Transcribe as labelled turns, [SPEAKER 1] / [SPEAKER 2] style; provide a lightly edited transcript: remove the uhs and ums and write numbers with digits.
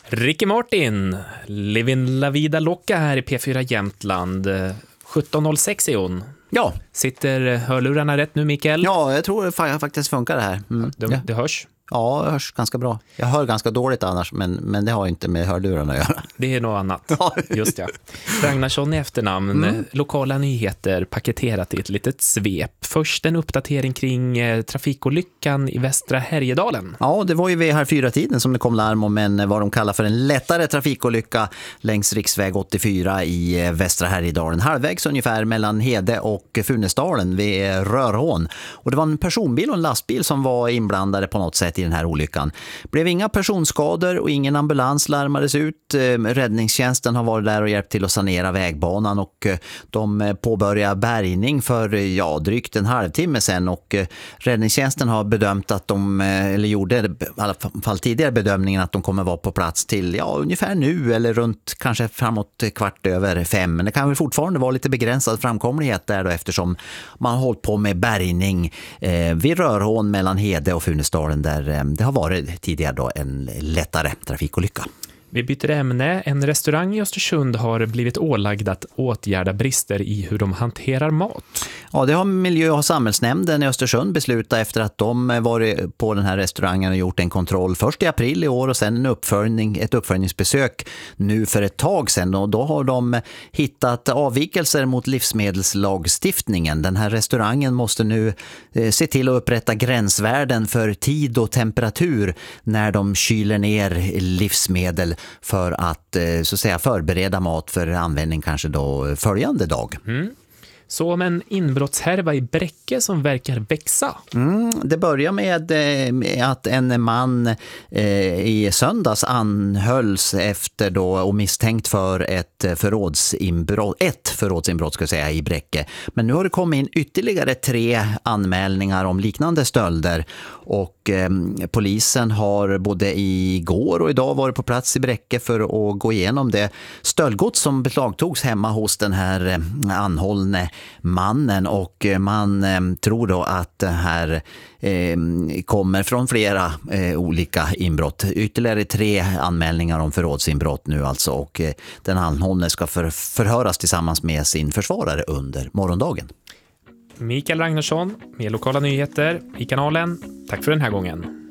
[SPEAKER 1] Ricky Martin, Livin La Vida Loca här i P4 Jämtland. 17.06 är hon.
[SPEAKER 2] Ja.
[SPEAKER 1] Sitter hörlurarna rätt nu, Mikael?
[SPEAKER 2] Ja, jag tror det faktiskt funkar det här.
[SPEAKER 1] Det hörs?
[SPEAKER 2] Ja, det hörs ganska bra. Jag hör ganska dåligt annars, men det har inte med hörlurarna att göra.
[SPEAKER 1] Det är något annat. Just ja. Ragnarsson i efternamn. Lokala nyheter paketerat i ett litet svep. Först en uppdatering kring trafikolyckan i Västra Härjedalen.
[SPEAKER 2] Ja, det var ju vid här 4-tiden som det kom larm om vad de kallar för en lättare trafikolycka längs riksväg 84 i Västra Härjedalen. Halvvägs ungefär mellan Hede och Funäsdalen vid Rörhån. Och det var en personbil och en lastbil som var inblandade på något sätt i den här olyckan. Blev inga personskador och ingen ambulans larmades ut. Räddningstjänsten har varit där och hjälpt till att sanera vägbanan och de påbörjade bärgning för drygt en halvtimme sedan och räddningstjänsten har bedömt att gjorde i alla fall tidigare bedömningen att de kommer vara på plats till ungefär nu eller runt kanske framåt 4:15. Men det kan väl fortfarande vara lite begränsad framkomlighet där då, eftersom man har hållit på med bärgning vid Rörhån mellan Hede och Funäsdalen där det har varit tidigare då en lättare trafikolycka.
[SPEAKER 1] Vi byter ämne. En restaurang i Östersund har blivit ålagd att åtgärda brister i hur de hanterar mat. Ja, det har miljö- och samhällsnämnden i Östersund beslutat efter att de varit på den här restaurangen och gjort en kontroll först i april i år och sen ett uppföljningsbesök nu för ett tag sedan. Och då har de hittat avvikelser mot livsmedelslagstiftningen. Den här restaurangen måste nu se till att upprätta gränsvärden för tid och temperatur när de kyler ner livsmedel för att så att säga förbereda mat för användning kanske då följande dag. Så om en inbrottshärva i Bräcke som verkar växa. Det börjar med att en man i söndags anhölls efter då och misstänkt för ett förrådsinbrott ska jag säga i Bräcke. Men nu har det kommit in ytterligare 3 anmälningar om liknande stölder och polisen har både igår och idag varit på plats i Bräcke för att gå igenom det stöldgods som beslagtogs hemma hos den här anhållne mannen och man tror då att det här kommer från flera olika inbrott. Ytterligare 3 anmälningar om förrådsinbrott nu alltså och den anhållne ska förhöras tillsammans med sin försvarare under morgondagen. Mikael Ragnarsson med lokala nyheter i kanalen. Tack för den här gången.